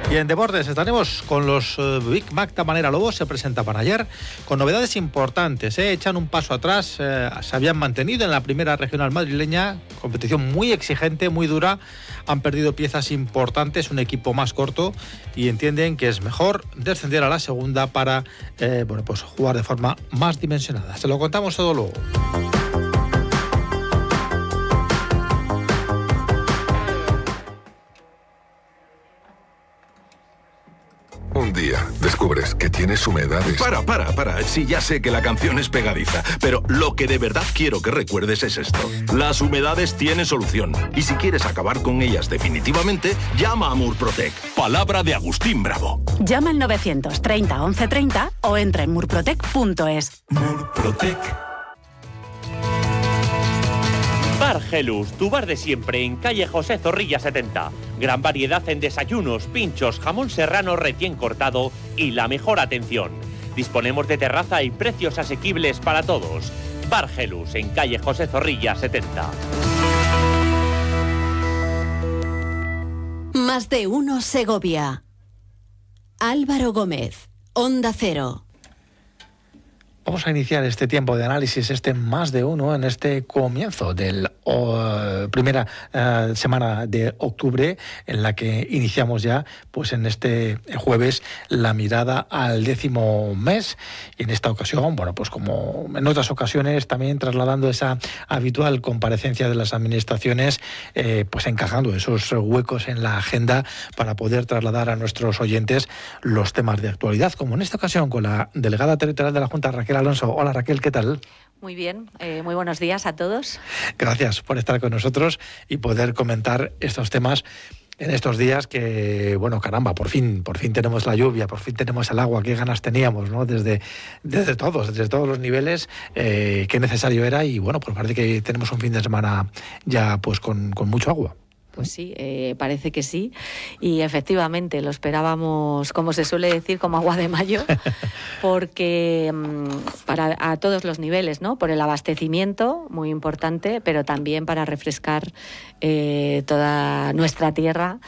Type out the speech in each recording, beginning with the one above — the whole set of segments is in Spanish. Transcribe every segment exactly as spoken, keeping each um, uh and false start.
Y en deportes estaremos con los uh, Big Mac Tabanera Lobos, se presentaban ayer con novedades importantes, ¿eh? Echan un paso atrás, eh, se habían mantenido en la primera regional madrileña, competición muy exigente, muy dura, han perdido piezas importantes, un equipo más corto y entienden que es mejor descender a la segunda para eh, bueno, pues jugar de forma más dimensionada. Se lo contamos todo luego. Un día descubres que tienes humedades. Para, para, para. Sí, ya sé que la canción es pegadiza, pero lo que de verdad quiero que recuerdes es esto. Las humedades tienen solución. Y si quieres acabar con ellas definitivamente, llama a Murprotec. Palabra de Agustín Bravo. Llama al novecientos treinta once treinta o entra en murprotec punto es. Murprotec. Bar Gelus, tu bar de siempre en calle José Zorrilla setenta. Gran variedad en desayunos, pinchos, jamón serrano recién cortado y la mejor atención. Disponemos de terraza y precios asequibles para todos. Bar Gelus en calle José Zorrilla setenta. Más de uno Segovia. Álvaro Gómez, Onda Cero. Vamos a iniciar este tiempo de análisis, este más de uno, en este comienzo de la uh, primera uh, semana de octubre, en la que iniciamos ya, pues en este jueves, la mirada al décimo mes. Y en esta ocasión, bueno, pues como en otras ocasiones, también trasladando esa habitual comparecencia de las administraciones, eh, pues encajando esos huecos en la agenda para poder trasladar a nuestros oyentes los temas de actualidad, como en esta ocasión con la delegada territorial de la Junta, Raquel Alonso. Hola Raquel, ¿qué tal? Muy bien, eh, muy buenos días a todos. Gracias por estar con nosotros y poder comentar estos temas en estos días que, bueno, caramba, por fin, por fin tenemos la lluvia, por fin tenemos el agua, qué ganas teníamos, ¿no? Desde, desde todos, desde todos los niveles, eh, qué necesario era y bueno, pues parece que tenemos un fin de semana ya pues con, con mucho agua. Pues sí, eh, parece que sí. Y efectivamente lo esperábamos, como se suele decir, como agua de mayo, porque mmm, para a todos los niveles, ¿no? Por el abastecimiento, muy importante, pero también para refrescar eh, toda nuestra tierra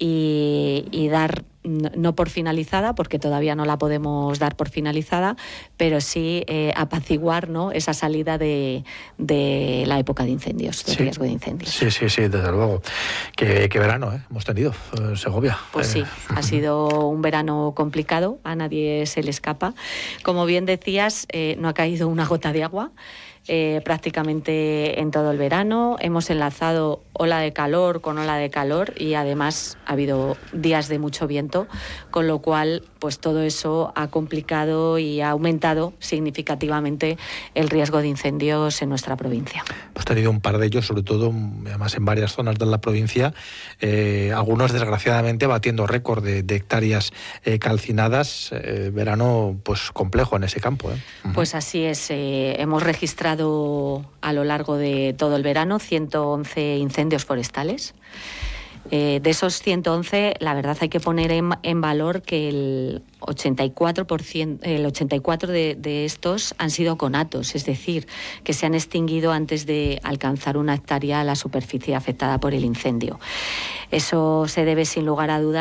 y, y dar, no por finalizada, porque todavía no la podemos dar por finalizada, pero sí eh, apaciguar, ¿no? Esa salida de, de la época de incendios, de sí. riesgo de incendios. Sí, sí, sí, desde luego. Qué, qué verano ¿eh? hemos tenido en Segovia. Pues sí, ha sido un verano complicado, a nadie se le escapa. Como bien decías, eh, no ha caído una gota de agua. Eh, prácticamente en todo el verano. Hemos enlazado ola de calor con ola de calor y además ha habido días de mucho viento, con lo cual pues todo eso ha complicado y ha aumentado significativamente el riesgo de incendios en nuestra provincia. Hemos tenido un par de ellos, sobre todo además en varias zonas de la provincia, eh, algunos desgraciadamente batiendo récord de, de hectáreas eh, calcinadas, eh, verano pues complejo en ese campo. ¿eh? Uh-huh. Pues así es, eh, hemos registrado a lo largo de todo el verano ciento once incendios forestales. Eh, de esos ciento once, la verdad hay que poner en, en valor que el ochenta y cuatro por ciento, el ochenta y cuatro por ciento de, de estos han sido conatos, es decir, que se han extinguido antes de alcanzar una hectárea la superficie afectada por el incendio. Eso se debe sin lugar a dudas